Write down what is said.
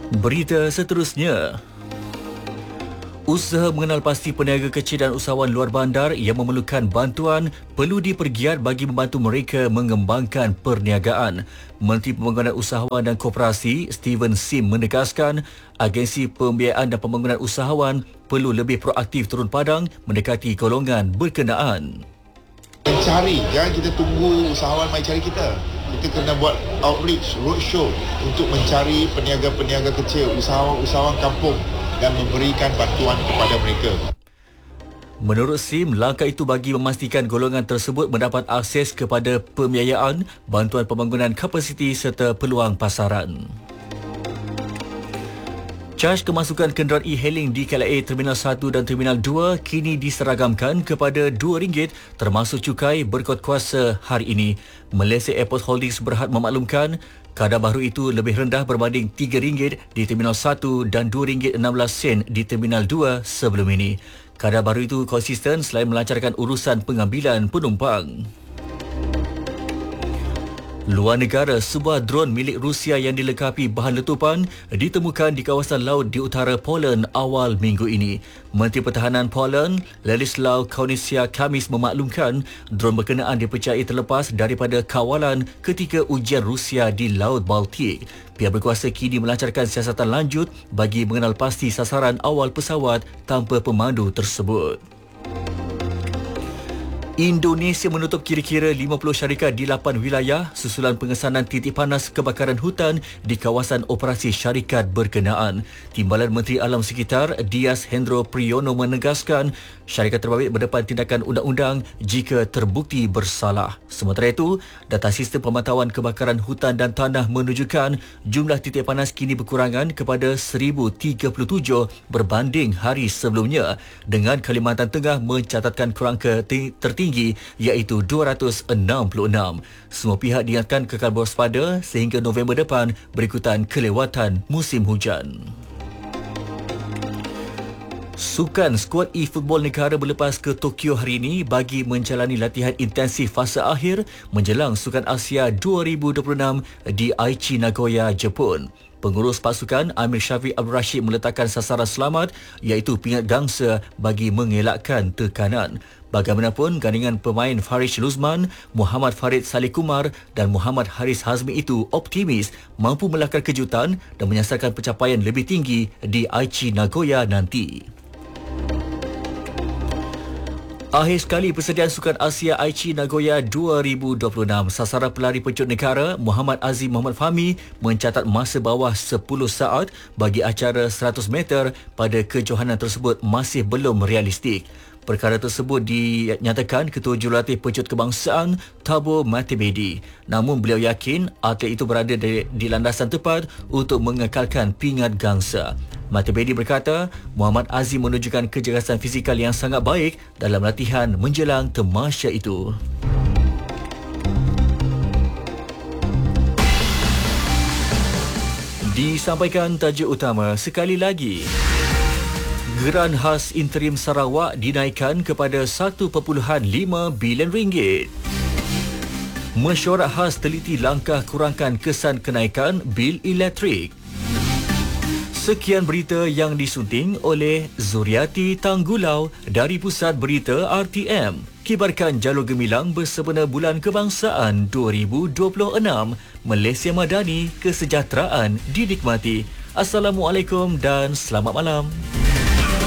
Berita seterusnya. Usaha mengenal pasti peniaga kecil dan usahawan luar bandar yang memerlukan bantuan perlu dipergiat bagi membantu mereka mengembangkan perniagaan. Menteri Pembangunan Usahawan dan Koperasi Steven Sim menegaskan agensi pembiayaan dan pembangunan usahawan perlu lebih proaktif turun padang mendekati golongan berkenaan. Cari, jangan kita tunggu usahawan mai cari kita. Kita kena buat outreach, roadshow untuk mencari peniaga-peniaga kecil, usahawan kampung dan memberikan bantuan kepada mereka. Menurut Sim, langkah itu bagi memastikan golongan tersebut mendapat akses kepada pembiayaan, bantuan pembangunan kapasiti serta peluang pasaran. Caj kemasukan kenderaan e-hailing di KLIA Terminal 1 dan Terminal 2 kini diseragamkan kepada RM2 termasuk cukai berkuat kuasa hari ini. Malaysia Airport Holdings berhad memaklumkan kadar baru itu lebih rendah berbanding RM3 di Terminal 1 dan RM2.16 di Terminal 2 sebelum ini. Kadar baru itu konsisten selain melancarkan urusan pengambilan penumpang. Luar negara, sebuah dron milik Rusia yang dilengkapi bahan letupan ditemukan di kawasan laut di utara Poland awal minggu ini. Menteri Pertahanan Poland, Ladislaw Kownisia Khamis memaklumkan dron berkenaan dipercayai terlepas daripada kawalan ketika ujian Rusia di Laut Baltik. Pihak berkuasa kini melancarkan siasatan lanjut bagi mengenal pasti sasaran awal pesawat tanpa pemandu tersebut. Indonesia menutup kira-kira 50 syarikat di 8 wilayah susulan pengesanan titik panas kebakaran hutan di kawasan operasi syarikat berkenaan. Timbalan Menteri Alam Sekitar Dias Hendro Priyono menegaskan syarikat terbabit berdepan tindakan undang-undang jika terbukti bersalah. Sementara itu, data sistem pemantauan kebakaran hutan dan tanah menunjukkan jumlah titik panas kini berkurangan kepada 1,037 berbanding hari sebelumnya, dengan Kalimantan Tengah mencatatkan kerangka tertinggi iaitu 266. Semua pihak diingatkan kekal berwaspada sehingga November depan berikutan kelewatan musim hujan. Sukan skuad e-football negara berlepas ke Tokyo hari ini bagi menjalani latihan intensif fase akhir menjelang Sukan Asia 2026 di Aichi, Nagoya, Jepun. Pengurus pasukan Amir Syafiq Abdul Rashid meletakkan sasaran selamat iaitu pingat gangsa bagi mengelakkan tekanan. Bagaimanapun, gandingan pemain Farish Luzman, Muhammad Farid Saleh Kumar dan Muhammad Haris Hazmi itu optimis mampu melakar kejutan dan menyasarkan pencapaian lebih tinggi di Aichi, Nagoya nanti. Akhir sekali persediaan Sukan Asia Aichi Nagoya 2026. Sasaran pelari pencut negara Muhammad Azim Muhammad Fahmi mencatat masa bawah 10 saat bagi acara 100 meter pada kejohanan tersebut masih belum realistik. Perkara tersebut dinyatakan Ketua Jurulatih Pencut Kebangsaan Thabo Matebedi. Namun beliau yakin atlet itu berada di landasan tepat untuk mengekalkan pingat gangsa. Matebedi berkata, Muhammad Azim menunjukkan kecergasan fizikal yang sangat baik dalam latihan menjelang temasya itu. Disampaikan tajuk utama sekali lagi. Geran khas interim Sarawak dinaikkan kepada RM1.5 bilion. Mesyuarat khas teliti langkah kurangkan kesan kenaikan bil elektrik. Sekian berita yang disunting oleh Zuriati Tanggulau dari Pusat Berita RTM. Kibarkan jalur gemilang bersempena Bulan Kebangsaan 2026. Malaysia Madani, kesejahteraan dinikmati. Assalamualaikum dan selamat malam.